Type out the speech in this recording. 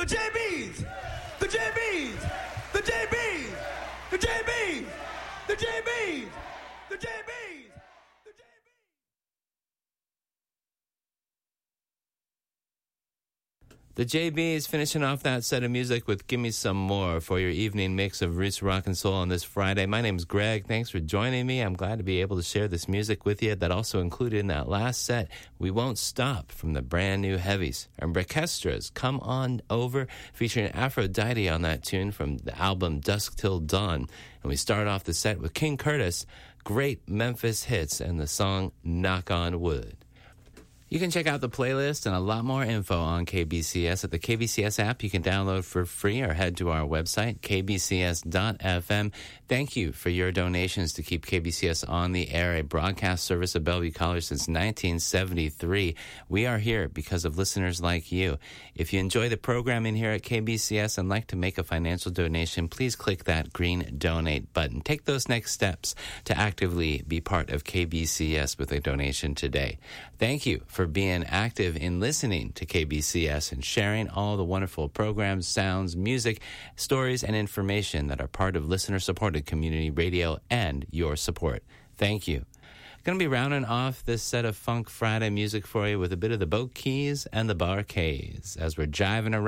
The JBs! The JBs! The JBs! The JBs! The JBs! The JBs! The JBs finishing off that set of music with Gimme Some More for your evening mix of roots, rock, and soul on this Friday. My name's Greg. Thanks for joining me. I'm glad to be able to share this music with you. That also included in that last set, We Won't Stop from the brand new Heavies. And Brekestra's Come On Over, featuring Aphrodite on that tune from the album Dusk Till Dawn. And we start off the set with King Curtis, great Memphis hits, and the song Knock on Wood. You can check out the playlist and a lot more info on KBCS at the KBCS app you can download for free or head to our website, kbcs.fm. Thank you for your donations to keep KBCS on the air, a broadcast service of Bellevue College since 1973. We are here because of listeners like you. If you enjoy the programming here at KBCS and like to make a financial donation, please click that green donate button. Take those next steps to actively be part of KBCS with a donation today. Thank you for being active in listening to KBCS and sharing all the wonderful programs, sounds, music, stories, and information that are part of listener-supported community radio and your support. Thank you. Going to be rounding off this set of Funk Friday music for you with a bit of the Boat Keys and the Bar-Kays as we're jiving around